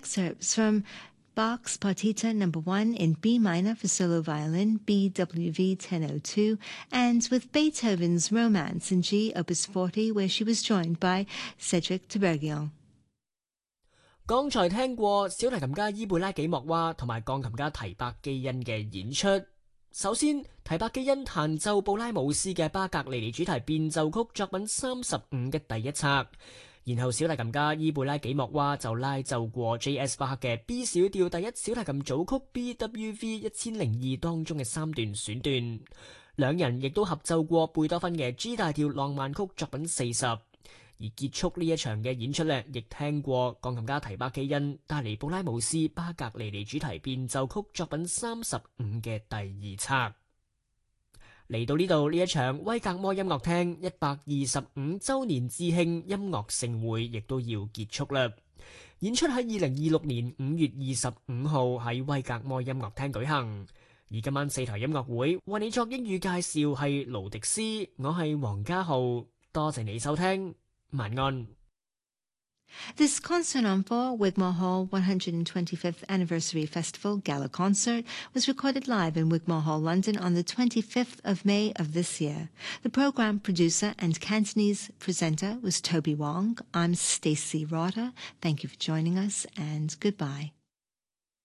excerpts from Bach's Partita No. 1 in B minor for solo violin, BWV 1002, and with Beethoven's Romance in G, Opus 40, where she was joined by Cedric Tiberghien。 剛才聽過小提琴家伊貝拉紀莫娃同埋鋼琴家提伯基恩嘅演出。首先，提伯基恩彈奏布拉姆斯嘅巴格尼尼主題變奏曲作品35嘅第一冊，然後小提琴家伊貝拉紀莫娃就拉奏過 J.S. 巴克嘅 B 小調第一小提琴組曲 BWV 1002當中嘅3段選段，兩人亦都合奏過貝多芬嘅 G 大調浪漫曲作品40。而結束呢一場嘅演出呢，亦聽過鋼琴家提伯基恩帶嚟布拉姆斯巴格尼尼主題變奏曲作品35嘅第2冊。嚟到呢度，呢一場威格摩音樂廳125週年致慶音樂盛會亦都要結束啦。演出喺2026年5月25號喺威格摩音樂廳舉行。而今晚4台音樂會為你作英語介紹係勞迪斯，我係黃家浩，多謝你收聽。晚安。 This concert on 4 Wigmore Hall 125th Anniversary Festival Gala Concert was recorded live in Wigmore Hall, London on the 25th of May of this year. The program producer and Cantonese presenter was Toby Wong. I'm Stacey Rotter. Thank you for joining us and goodbye.